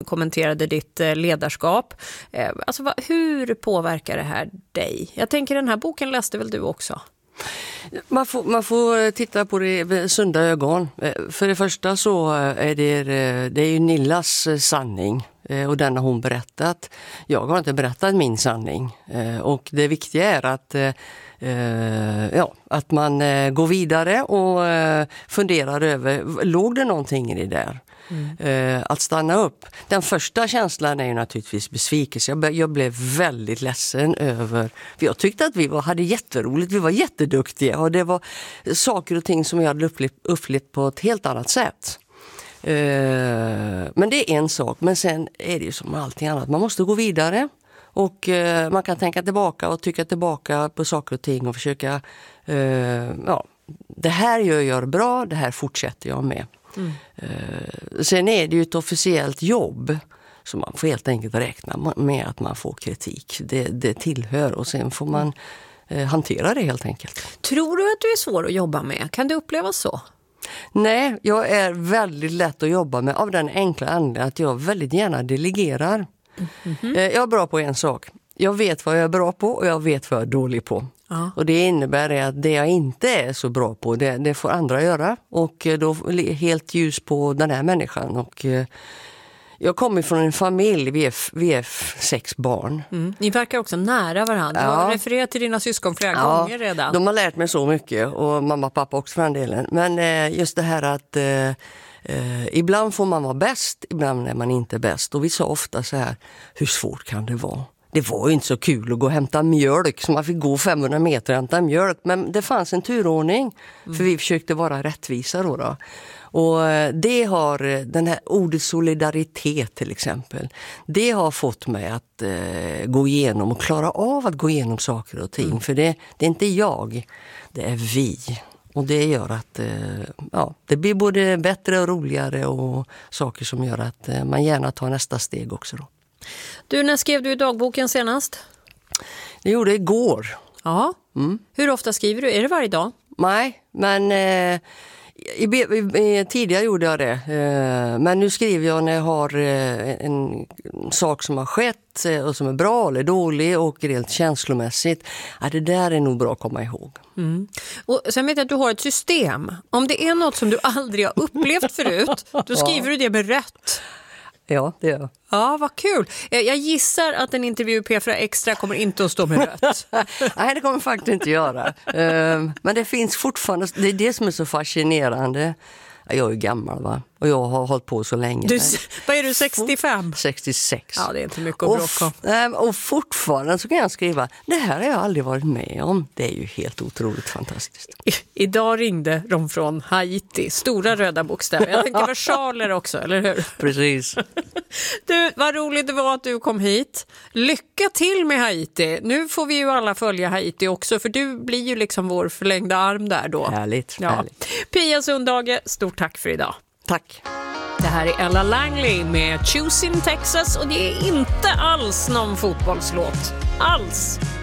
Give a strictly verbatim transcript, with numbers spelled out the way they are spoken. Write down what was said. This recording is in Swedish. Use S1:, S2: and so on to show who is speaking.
S1: kommenterade ditt ledarskap. Alltså, vad, hur påverkar det här dig? Jag tänker, den här boken läste väl du också?
S2: Man får, man får titta på det med sunda ögon. För det första så är det, det är ju Nillas sanning och den har hon berättat. Jag har inte berättat min sanning och det viktiga är att, ja, att man går vidare och funderar över, låg det någonting i det där? Mm. Att stanna upp. Den första känslan är ju naturligtvis besvikelse. Jag, jag blev väldigt ledsen över, för jag tyckte att vi var, hade jätteroligt, vi var jätteduktiga och det var saker och ting som jag hade upplevt, upplevt på ett helt annat sätt. Uh, men det är en sak, men sen är det ju som allting annat, man måste gå vidare och uh, man kan tänka tillbaka och tycka tillbaka på saker och ting och försöka uh, ja, det här gör jag bra, det här fortsätter jag med. Mm. Uh, sen är det ju ett officiellt jobb så man får helt enkelt räkna med att man får kritik. Det, det tillhör och sen får man uh, hantera det helt enkelt.
S1: Tror du att du är svår att jobba med? Kan det upplevas så?
S2: Nej, jag är väldigt lätt att jobba med av den enkla anledningen att jag väldigt gärna delegerar. Mm-hmm. Uh, jag är bra på en sak. Jag vet vad jag är bra på och jag vet vad jag är dålig på. Ja. Och det innebär att det jag inte är så bra på, det, det får andra göra. Och då är helt ljus på den här människan. Och jag kommer från en familj, vi är, vi är sex barn. Mm.
S1: Ni verkar också nära varandra. Ja. Du har refererat till dina syskon flera ja, gånger redan.
S2: De har lärt mig så mycket och mamma och pappa också för den delen. Men just det här att eh, eh, ibland får man vara bäst, ibland är man inte bäst. Och vi sa ofta så här, hur svårt kan det vara? Det var ju inte så kul att gå och hämta mjölk, så man fick gå femhundra meter och hämta mjölk. Men det fanns en turordning, mm. för vi försökte vara rättvisa då, då. Och det har, den här ordet solidaritet till exempel, det har fått mig att eh, gå igenom och klara av att gå igenom saker och ting. Mm. För det, det är inte jag, det är vi. Och det gör att eh, ja, det blir både bättre och roligare och saker som gör att eh, man gärna tar nästa steg också då.
S1: Du, när skrev du i dagboken senast?
S2: Det gjorde jag igår.
S1: Ja. Mm. Hur ofta skriver du? Är det varje dag?
S2: Nej, men eh, i, i, i, tidigare gjorde jag det. Eh, men nu skriver jag när jag har eh, en sak som har skett eh, och som är bra eller dålig och rent känslomässigt. Ja, det där är nog bra att komma ihåg.
S1: Mm. Och sen vet jag att du har ett system. Om det är något som du aldrig har upplevt förut, då skriver ja. du det med rött.
S2: Ja, det gör jag.
S1: Ja, vad kul. Jag gissar att en intervju i P fyra Extra kommer inte att stå med rött.
S2: Nej, det kommer faktiskt inte göra. Men det finns fortfarande, det är det som är så fascinerande. Jag är gammal va? Och jag har hållit på så länge.
S1: Du, vad är du, sextiofem?
S2: sextiosex.
S1: Ja, det är inte mycket att bråka
S2: om. Och fortfarande så kan jag skriva, det här har jag aldrig varit med om. Det är ju helt otroligt fantastiskt.
S1: I, idag ringde de från Haiti. Stora röda bokstäver. Jag tänker versaler också, eller hur?
S2: Precis.
S1: Du, vad roligt det var att du kom hit. Lycka till med Haiti. Nu får vi ju alla följa Haiti också, för du blir ju liksom vår förlängda arm där då.
S2: Härligt,
S1: ja.
S2: härligt.
S1: Pia Sundhage, stort tack för idag.
S2: Tack.
S1: Det här är Ella Langley med Choosing Texas och det är inte alls någon fotbollslåt. Alls.